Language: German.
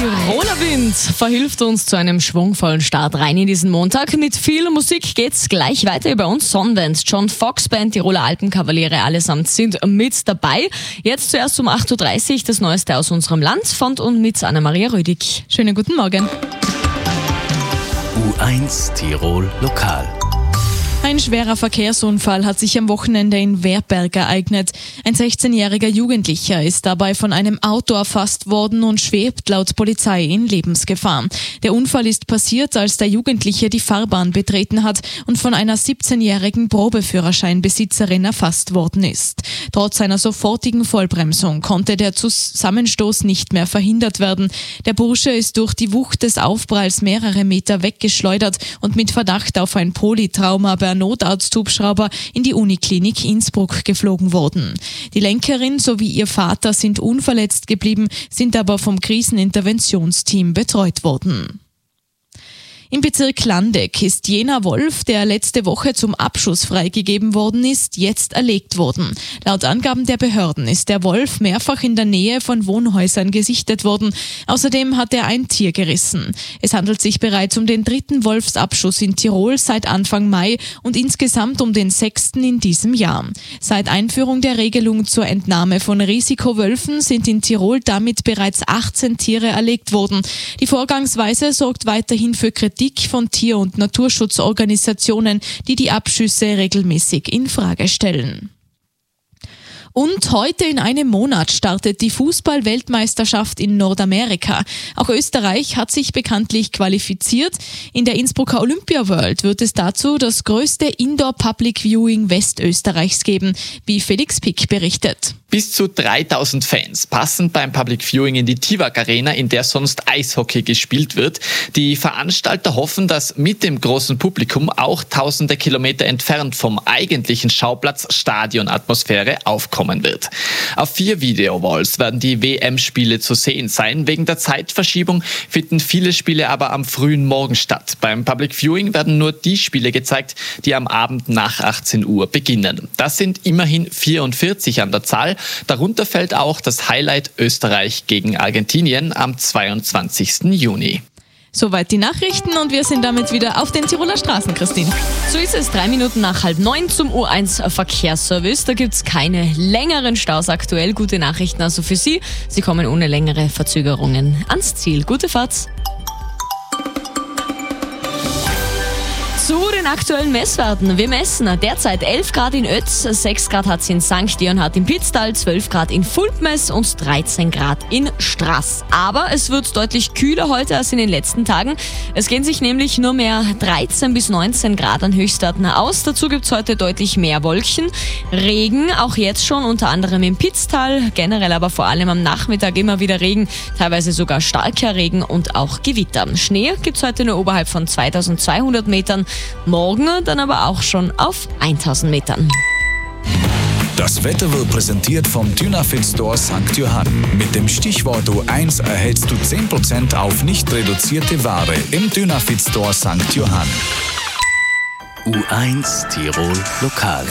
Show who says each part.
Speaker 1: Tiroler Wind verhilft uns zu einem schwungvollen Start rein in diesen Montag. Mit viel Musik geht's gleich weiter über uns. Sonnenwend, John Fox Band, Tiroler Alpenkavaliere allesamt sind mit dabei. Jetzt zuerst um 8.30 Uhr das Neueste aus unserem Land von und mit Anna-Maria Rödig.
Speaker 2: Schönen guten Morgen.
Speaker 3: U1 Tirol Lokal.
Speaker 2: Ein schwerer Verkehrsunfall hat sich am Wochenende in Werberg ereignet. Ein 16-jähriger Jugendlicher ist dabei von einem Auto erfasst worden und schwebt laut Polizei in Lebensgefahr. Der Unfall ist passiert, als der Jugendliche die Fahrbahn betreten hat und von einer 17-jährigen Probeführerscheinbesitzerin erfasst worden ist. Trotz einer sofortigen Vollbremsung konnte der Zusammenstoß nicht mehr verhindert werden. Der Bursche ist durch die Wucht des Aufpralls mehrere Meter weggeschleudert und mit Verdacht auf ein Polytrauma per Notarzthubschrauber in die Uniklinik Innsbruck geflogen worden. Die Lenkerin sowie ihr Vater sind unverletzt geblieben, sind aber vom Kriseninterventionsteam betreut worden. Im Bezirk Landeck ist jener Wolf, der letzte Woche zum Abschuss freigegeben worden ist, jetzt erlegt worden. Laut Angaben der Behörden ist der Wolf mehrfach in der Nähe von Wohnhäusern gesichtet worden. Außerdem hat er ein Tier gerissen. Es handelt sich bereits um den 3. Wolfsabschuss in Tirol seit Anfang Mai und insgesamt um den 6. in diesem Jahr. Seit Einführung der Regelung zur Entnahme von Risikowölfen sind in Tirol damit bereits 18 Tiere erlegt worden. Die Vorgangsweise sorgt weiterhin für Kritik von Tier- und Naturschutzorganisationen, die die Abschüsse regelmäßig in Frage stellen. Und heute in einem Monat startet die Fußball-Weltmeisterschaft in Nordamerika. Auch Österreich hat sich bekanntlich qualifiziert. In der Innsbrucker Olympia World wird es dazu das größte Indoor-Public-Viewing Westösterreichs geben, wie Felix Pick berichtet.
Speaker 4: Bis zu 3000 Fans passen beim Public Viewing in die Tivak Arena, in der sonst Eishockey gespielt wird. Die Veranstalter hoffen, dass mit dem großen Publikum auch tausende Kilometer entfernt vom eigentlichen Schauplatz Stadionatmosphäre aufkommen wird. Auf 4 Video-Walls werden die WM-Spiele zu sehen sein. Wegen der Zeitverschiebung finden viele Spiele aber am frühen Morgen statt. Beim Public Viewing werden nur die Spiele gezeigt, die am Abend nach 18 Uhr beginnen. Das sind immerhin 44 an der Zahl. Darunter fällt auch das Highlight Österreich gegen Argentinien am 22. Juni.
Speaker 2: Soweit die Nachrichten und wir sind damit wieder auf den Tiroler Straßen, Christine.
Speaker 1: So ist es 3 Minuten nach 8:30 zum U1 Verkehrsservice. Da gibt's keine längeren Staus aktuell. Gute Nachrichten also für Sie. Sie kommen ohne längere Verzögerungen ans Ziel. Gute Fahrt. Zu den aktuellen Messwerten. Wir messen derzeit 11 Grad in Oetz, 6 Grad hat es in St. Leonhard im Pitztal, 12 Grad in Fulpmes und 13 Grad in Straß. Aber es wird deutlich kühler heute als in den letzten Tagen. Es gehen sich nämlich nur mehr 13 bis 19 Grad an Höchstwerten aus. Dazu gibt es heute deutlich mehr Wolken. Regen, auch jetzt schon, unter anderem im Pitztal, generell aber vor allem am Nachmittag immer wieder Regen, teilweise sogar starker Regen und auch Gewitter. Schnee gibt es heute nur oberhalb von 2200 Metern. Morgen dann aber auch schon auf 1000 Metern.
Speaker 3: Das Wetter wird präsentiert vom Dynafit Store St. Johann. Mit dem Stichwort U1 erhältst du 10% auf nicht reduzierte Ware im Dynafit Store St. Johann. U1 Tirol Lokal.